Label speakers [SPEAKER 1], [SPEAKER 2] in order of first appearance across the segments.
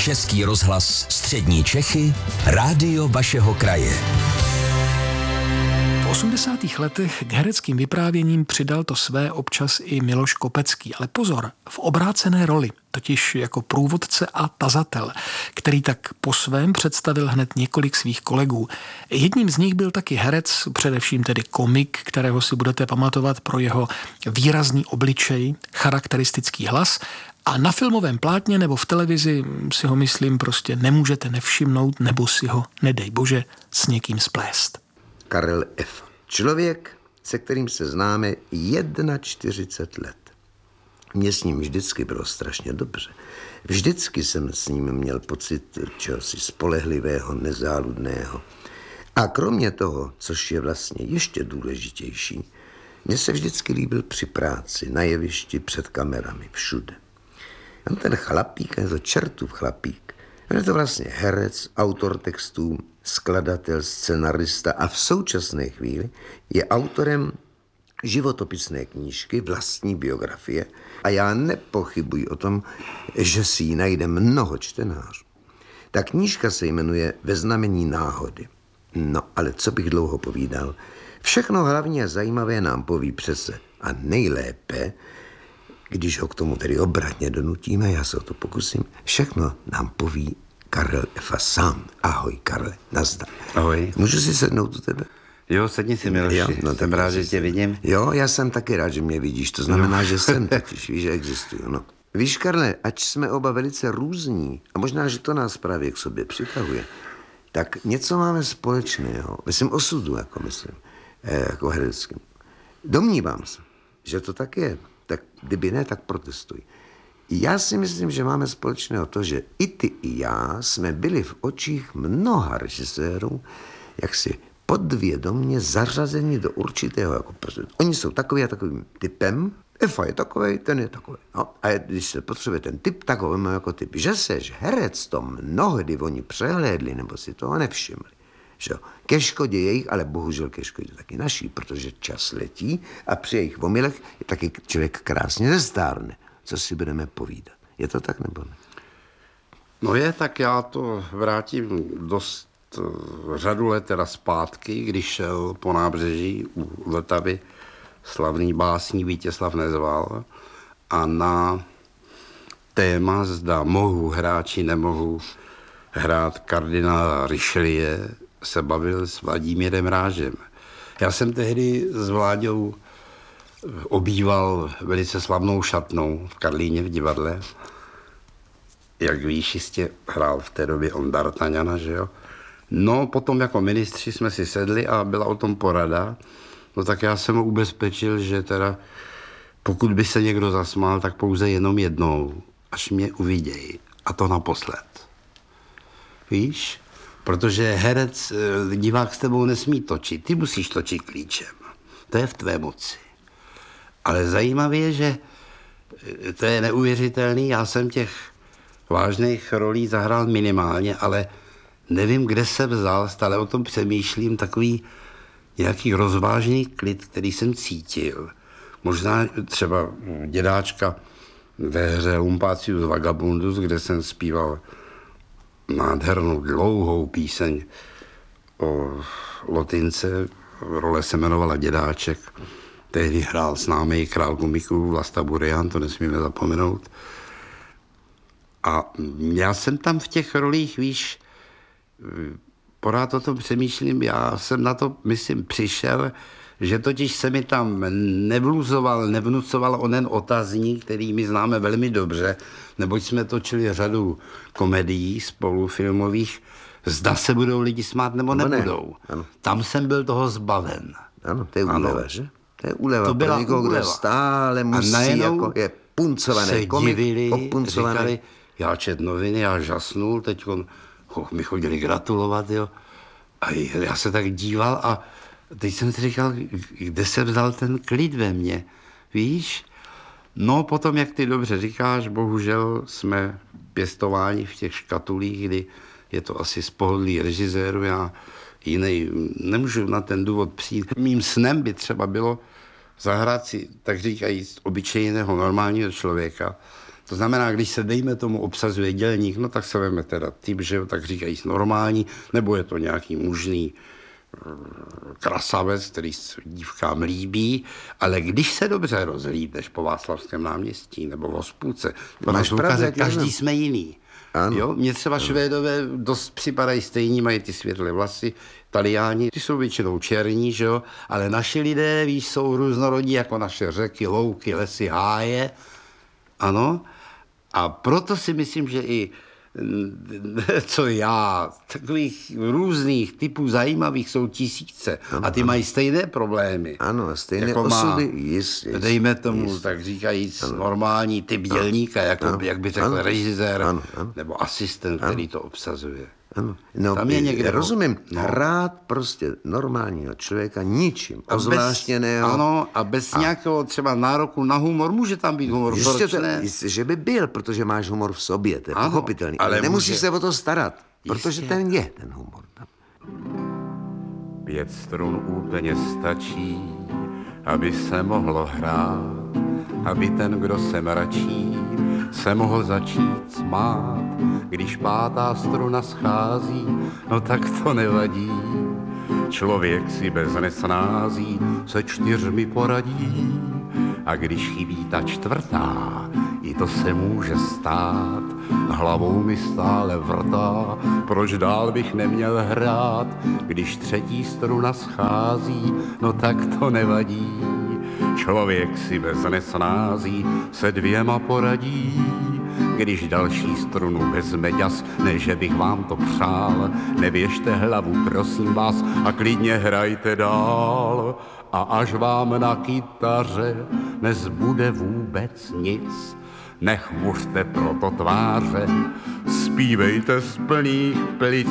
[SPEAKER 1] Český rozhlas Střední Čechy, rádio vašeho kraje.
[SPEAKER 2] V 80. letech k hereckým vyprávěním přidal to své občas i Miloš Kopecký, ale pozor, v obrácené roli, totiž jako průvodce a tazatel, který tak po svém představil hned několik svých kolegů. Jedním z nich byl taky herec, především tedy komik, kterého si budete pamatovat pro jeho výrazný obličej, charakteristický hlas, a na filmovém plátně nebo v televizi si ho, myslím, prostě nemůžete nevšimnout nebo si ho, nedej bože, s někým splést.
[SPEAKER 3] Karel F. Člověk, se kterým se známe 41 let. Mně s ním vždycky bylo strašně dobře. Vždycky jsem s ním měl pocit čehosi spolehlivého, nezáludného. A kromě toho, což je vlastně ještě důležitější, mně se vždycky líbil při práci, na jevišti, před kamerami, všude. On ten chlapík, je to čertův chlapík. On je to vlastně herec, autor textů, skladatel, scenarista a v současné chvíli je autorem životopisné knížky, vlastní biografie a já nepochybuji o tom, že si ji najde mnoho čtenářů. Ta knížka se jmenuje Ve znamení náhody. No, ale co bych dlouho povídal, všechno hlavně a zajímavé nám poví přece a nejlépe, když ho k tomu tedy obratně donutíme, já se o to pokusím, všechno nám poví Karel F. sám. Ahoj, Karle, nazdar.
[SPEAKER 4] Ahoj.
[SPEAKER 3] Můžu si sednout u tebe?
[SPEAKER 4] Jo, sedni si, Miloši.
[SPEAKER 3] No,
[SPEAKER 4] jsem rád, že tě vidím.
[SPEAKER 3] Jo, já jsem taky rád, že mě vidíš. To znamená, že jsem totiž, víš, že existuju. No. Víš, Karle, ač jsme oba velice různí, a možná, že to nás právě k sobě přitahuje, tak něco máme společného. Myslím osudu, jako hereckým. Domnívám se, že to tak je. Tak kdyby ne, tak protestuj. Já si myslím, že máme společného to, že i ty, i já jsme byli v očích mnoha režisérů jaksi podvědomně zařazeni do určitého jako prostě. Oni jsou takový a takovým typem, Efa je takovej, ten je takovej. No, a když se potřebuje ten typ, tak ho máme jako typ. Že seš herec, to mnohdy oni přehlédli nebo si toho nevšimli. Že jo? Ke škodě jejich, ale bohužel ke škodě taky naší, protože čas letí a při jejich omylech je taky člověk krásně zestárne. Co si budeme povídat? Je to tak nebo ne?
[SPEAKER 4] No je, tak já to vrátím dost řadu let teda zpátky, když šel po nábřeží u Vltavy slavný básník Vítězslav Nezval a na téma, zda mohu hrát či nemohu hrát kardinála Richelieu, se bavil s Vladimírem Rážem. Já jsem tehdy s Vláďou obýval velice slavnou šatnou v Karlíně v divadle. Jak víš, jistě hrál v té době on D'Artagnana, že jo? No, potom jako ministři jsme si sedli a byla o tom porada. No tak já jsem ho ubezpečil, že teda pokud by se někdo zasmál, tak pouze jenom jednou, až mě uviděj. A to naposled. Víš? Protože herec, divák s tebou nesmí točit. Ty musíš točit klíčem. To je v tvé moci. Ale zajímavé je, že to je neuvěřitelný. Já jsem těch vážných rolí zahrál minimálně, ale nevím, kde se vzal, stále o tom přemýšlím, takový nějaký rozvážný klid, který jsem cítil. Možná třeba dědáčka ve hře Lumpácius Vagabundus, kde jsem zpíval nádhernou dlouhou píseň o Lotince, role se jmenovala Dědáček. Tehdy hrál známý král komiků Vlasta Burian, to nesmíme zapomenout. A já jsem tam v těch rolích, víš, pořád o tom přemýšlím, já jsem na to, myslím, přišel, že totiž se mi tam nevnucoval onen otazník, který my známe velmi dobře, neboť jsme točili řadu komedií spolufilmových, zda se budou lidi smát nebo nebudou.
[SPEAKER 3] Ne.
[SPEAKER 4] Tam jsem byl toho zbaven.
[SPEAKER 3] Ano, to je úleva, že? To je úleva.
[SPEAKER 4] To byla
[SPEAKER 3] pro někoho, kdo stále musí, jako je puncovaný komik,
[SPEAKER 4] říkali, já čet noviny, já žasnul, teď mi chodili gratulovat, jo. A já se tak díval a teď jsem si říkal, kde se vzal ten klid ve mně, víš? No potom, jak ty dobře říkáš, bohužel jsme pěstováni v těch škatulích, kdy je to asi z pohodlí režiséru, já jiný nemůžu na ten důvod přijít. Mým snem by třeba bylo zahrát si, tak říkajíc, obyčejného normálního člověka, To znamená, když se, dejme tomu, obsazuje dělník, no tak se veme teda typ, že jo, tak říkají normální, nebo je to nějaký mužný krasavec, který se dívkám líbí, ale když se dobře rozhlídneš po Václavském náměstí nebo v Hospůdce, to máš lukaře, každý jsme jiný. Jo? Mně třeba Švédové dost připadají stejní, mají ty světlé vlasy, Taliáni, ty jsou většinou černí, že jo? Ale naši lidé, víš, jsou různorodí jako naše řeky, louky, lesy, háje. Ano. A proto si myslím, že i co já, takových různých typů zajímavých jsou tisíce. Ano, a ty mají stejné problémy.
[SPEAKER 3] Ano, stejné
[SPEAKER 4] jako
[SPEAKER 3] osudy.
[SPEAKER 4] Dejme tomu, tak říkajíc, normální typ dělníka, jako, jak by řekl režisér, nebo asistent, který to obsazuje.
[SPEAKER 3] Ano. No, tam je někde, rozumím, hrát prostě normálního člověka ničím ozvláštněného.
[SPEAKER 4] Ano, a bez nějakého třeba nároku na humor, může tam být humor.
[SPEAKER 3] Jistě, že by byl, protože máš humor v sobě, to je pochopitelný. Ale nemusíš se o to starat, protože ten je ten humor.
[SPEAKER 5] 5 strun úplně stačí, aby se mohlo hrát, aby ten, kdo se mračí, se mohl začít smát. Když 5. struna schází, no tak to nevadí. Člověk si bez nesnází se 4 poradí. A když chybí ta 4., i to se může stát. Hlavou mi stále vrtá, proč dál bych neměl hrát. Když 3. struna schází, no tak to nevadí. Člověk si bez nesnází se 2 poradí. Když další strunu vezme ďas, ne že bych vám to přál, nevěžte hlavu, prosím vás, a klidně hrajte dál. A až vám na kytaře nezbude vůbec nic, nechmuřte proto tváře, zpívejte z plných plic,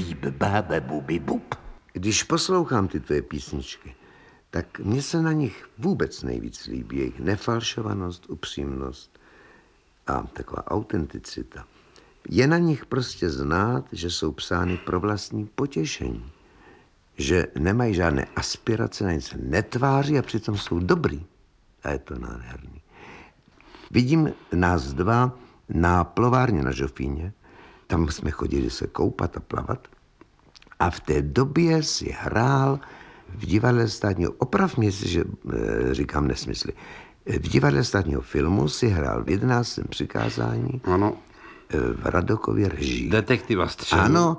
[SPEAKER 3] Když poslouchám ty tvoje písničky, tak mně se na nich vůbec nejvíc líbí jejich nefalšovanost, upřímnost a taková autenticita. Je na nich prostě znát, že jsou psány pro vlastní potěšení. Že nemají žádné aspirace, na nic se netváří a přitom jsou dobrý. A je to nádherný. Vidím nás 2 na plovárně na Žofíně. Tam jsme chodili se koupat a plavat. A v té době si hrál v divadle státního, oprav mě si, že říkám nesmysly. V divadle státního filmu si hrál v 11. přikázání.
[SPEAKER 4] Ano.
[SPEAKER 3] V Radokově režii.
[SPEAKER 4] Detektiva Střelu.
[SPEAKER 3] Ano,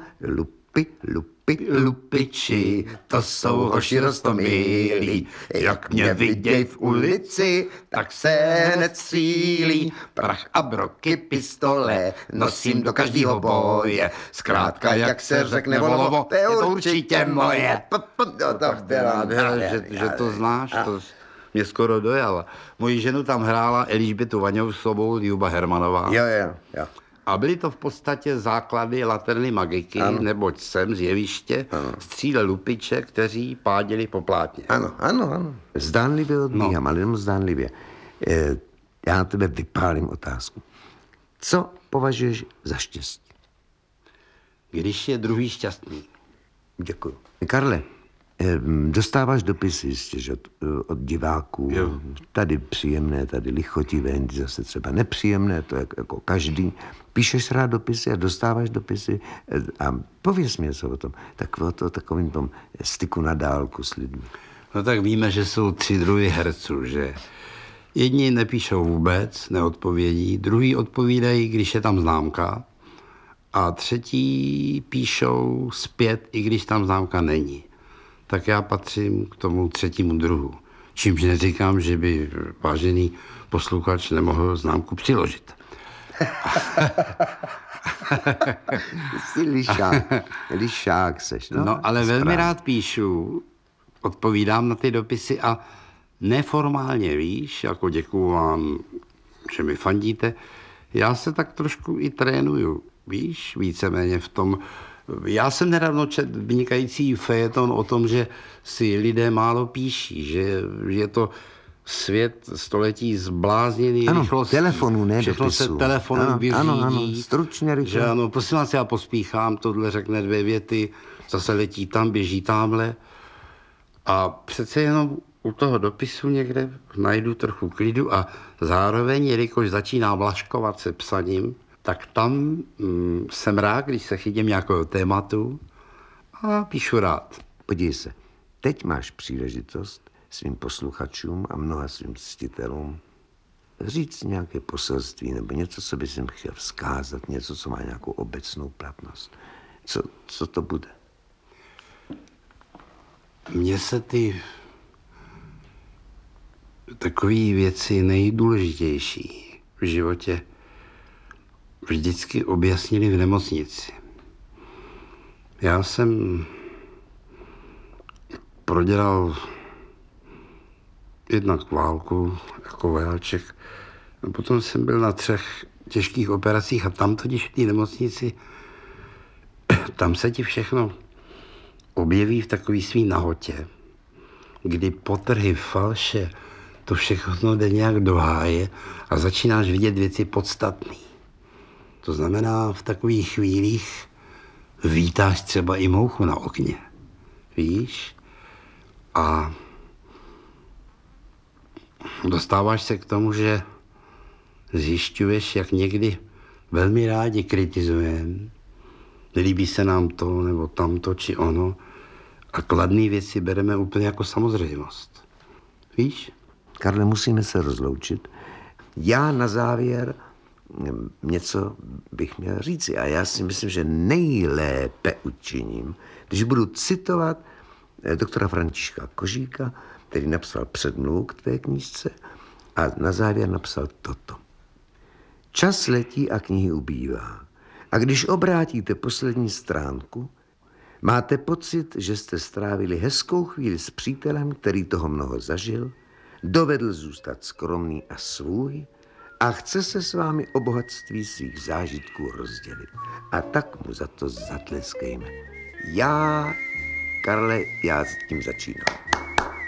[SPEAKER 3] Lupiči, to jsou hoši roztomilí. Jak mě viděj v ulici, tak se hned střílí. Prach a broky, pistole, nosím do každého boje. Zkrátka, jak se řekne volovo, to je určitě moje.
[SPEAKER 4] Že to znáš, to mě skoro dojala. Moji ženu tam hrála Eližbětu Vaňousovou, Juba Hermanová.
[SPEAKER 3] Jo.
[SPEAKER 4] A byly to v podstatě základy Laterny Magiky, neboť sem z jeviště střílel lupiče, kteří páděli po plátně.
[SPEAKER 3] Ano. Zdánlivě odbíhám, ale jenom zdánlivě. Já na tebe vypálím otázku. Co považuješ za štěstí?
[SPEAKER 4] Když je druhý šťastný.
[SPEAKER 3] Děkuju. Karle, dostáváš dopisy jistě, že od diváků.
[SPEAKER 4] Jo.
[SPEAKER 3] Tady příjemné, tady lichotivé, zase třeba nepříjemné, to je jako každý. Píšeš rád dopisy a dostáváš dopisy a pověz mi něco o tom. Takovým tom styku na dálku s lidmi.
[SPEAKER 4] No tak víme, že jsou 3 druhy herců, že jedni nepíšou vůbec, neodpovědí, druhý odpovídají, když je tam známka a 3. píšou zpět, i když tam známka není. Tak já patřím k tomu 3. druhu. Čímž neříkám, že by vážený posluchač nemohl známku přiložit.
[SPEAKER 3] Jsi lišák seš.
[SPEAKER 4] No ale velmi rád píšu, odpovídám na ty dopisy a neformálně, víš, jako děkuju vám, že mi fandíte, já se tak trošku i trénuju, víš, víceméně v tom. Já jsem nedávno četl vynikající fejeton o tom, že si lidé málo píší, že je to svět století zblázněný rychlostí.
[SPEAKER 3] Telefonu, ne
[SPEAKER 4] všechno
[SPEAKER 3] dopisu.
[SPEAKER 4] se telefonem vyřídí.
[SPEAKER 3] Ano, stručně, rychle.
[SPEAKER 4] Že ano, prosím vás, já pospíchám, tohle řekne 2 věty, zase letí tam, běží tamhle. A přece jenom u toho dopisu někde najdu trochu klidu a zároveň, jelikož začíná vlaškovat se psaním, tak tam jsem rád, když se chytím nějakého tématu a píšu rád.
[SPEAKER 3] Podívej se, teď máš příležitost svým posluchačům a mnoha svým ctitelům říct nějaké poselství nebo něco, co bys jim chtěl vzkázat, něco, co má nějakou obecnou platnost. Co to bude?
[SPEAKER 4] Mně se ty takové věci nejdůležitější v životě vždycky objasnili v nemocnici. Já jsem prodělal jednak válku jako vojáček a potom jsem byl na 3 těžkých operacích a tam totiž v té nemocnici, tam se ti všechno objeví v takový svý nahotě, kdy potrhy, falše, to všechno jde nějak do háje a začínáš vidět věci podstatné. To znamená, v takových chvílích vítáš třeba i mouchu na okně. Víš? A dostáváš se k tomu, že zjišťuješ, jak někdy velmi rádi kritizujeme, nelíbí se nám to, nebo tamto, či ono, a kladné věci bereme úplně jako samozřejmost. Víš?
[SPEAKER 3] Karle, musíme se rozloučit. Já na závěr něco bych měl říci a já si myslím, že nejlépe učiním, když budu citovat doktora Františka Kožíka, který napsal předmluvu k tvé knížce a na závěr napsal toto. Čas letí a knihy ubývá. A když obrátíte poslední stránku, máte pocit, že jste strávili hezkou chvíli s přítelem, který toho mnoho zažil, dovedl zůstat skromný a svůj a chce se s vámi o bohatství svých zážitků rozdělit. A tak mu za to zatleskejme. Karle, já s tím začínám.